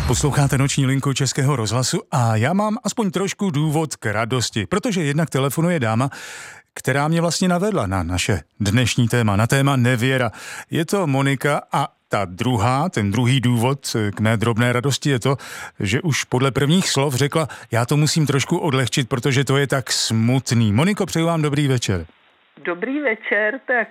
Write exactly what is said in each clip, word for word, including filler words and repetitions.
Posloucháte Noční linku Českého rozhlasu a já mám aspoň trošku důvod k radosti, protože jednak telefonuje dáma, která mě vlastně navedla na naše dnešní téma, na téma nevěra. Je to Monika a ta druhá, ten druhý důvod k mé drobné radosti je to, že už podle prvních slov řekla, já to musím trošku odlehčit, protože to je tak smutný. Moniko, přeju vám dobrý večer. Dobrý večer, tak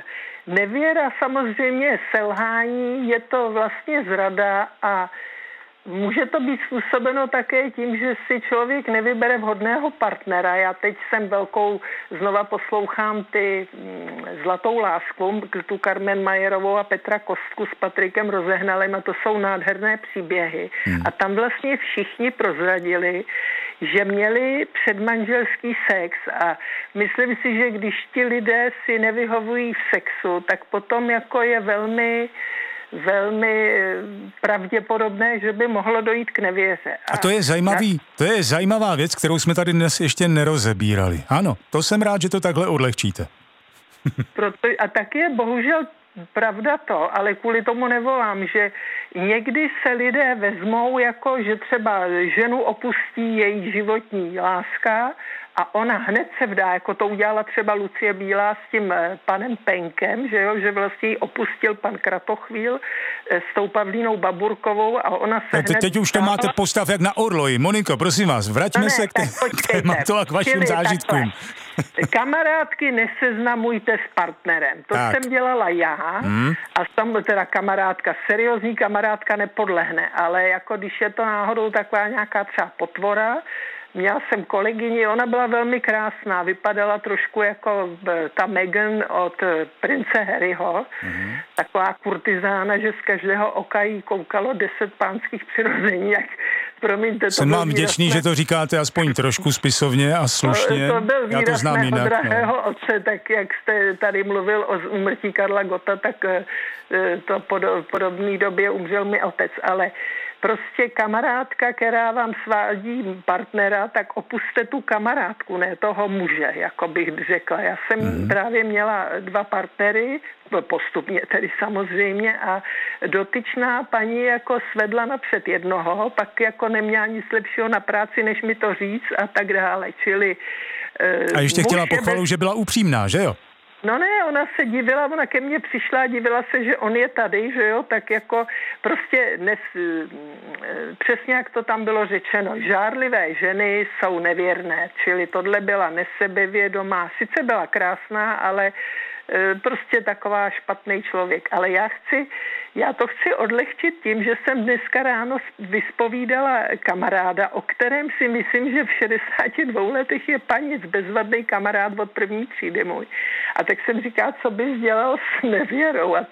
nevěra samozřejmě je selhání, je to vlastně zrada a může to být způsobeno také tím, že si člověk nevybere vhodného partnera. Já teď jsem velkou, znova poslouchám ty Zlatou lásku, tu Carmen Majerovou a Petra Kostku s Patrikem Rozehnalem a to jsou nádherné příběhy. Hmm. A tam vlastně všichni prozradili, že měli předmanželský sex a myslím si, že když ti lidé si nevyhovují v sexu, tak potom jako je velmi velmi pravděpodobné, že by mohlo dojít k nevěře. A, a to je zajímavý, to je zajímavá věc, kterou jsme tady dnes ještě nerozebírali. Ano, to jsem rád, že to takhle odlehčíte. Proto, a tak je bohužel pravda to, ale kvůli tomu nevolám, že někdy se lidé vezmou jako, že třeba ženu opustí její životní láska a ona hned se vdá, jako to udělala třeba Lucie Bílá s tím panem Penkem, že jo, že vlastně ji opustil pan Kratochvíl s tou Pavlínou Baburkovou a ona se teď, hned... Teď už to vdala. máte postav jak na orloji. Moniko, prosím vás, vraťme no ne, se k, k tématu a k vašim Čili, zážitkům. Takhle. Kamarádky neseznamujte s partnerem. To tak. jsem dělala já hmm. a tam teda kamarádka, seriózní kamarádka nepodlehne, ale jako když je to náhodou taková nějaká třeba potvora. Měla jsem kolegyni, ona byla velmi krásná, vypadala trošku jako ta Meghan od prince Harryho, mm-hmm. taková kurtizána, že z každého oka jí koukalo deset pánských přirození, jak promiňte. Jsem vám vděčný, že to říkáte aspoň trošku spisovně a slušně. To, to byl já to znám jinak. drahého no. otce, tak jak jste tady mluvil o úmrtí Karla Gotta, tak to po podobné době umřel mi otec, ale prostě kamarádka, která vám svádí partnera, tak opuste tu kamarádku, ne toho muže, jako bych řekla. Já jsem mm. právě měla dva partnery, postupně tedy samozřejmě, a dotyčná paní jako svedla napřed jednoho, pak jako neměla nic lepšího na práci, než mi to říct a tak dále. Čili, a ještě chtěla pochvalu, bez... že byla upřímná, že jo? No ne, ona se divila, ona ke mně přišla a divila se, že on je tady, že jo, tak jako prostě nes, přesně jak to tam bylo řečeno, žárlivé ženy jsou nevěrné, čili tohle byla nesebevědomá, sice byla krásná, ale prostě taková špatný člověk. Ale já chci, já to chci odlehčit tím, že jsem dneska ráno vyspovídala kamaráda, o kterém si myslím, že v šedesáti dvou letech je panic, bezvadný kamarád od první třídy můj. A tak jsem říkala, co bys dělal s nevěrou? A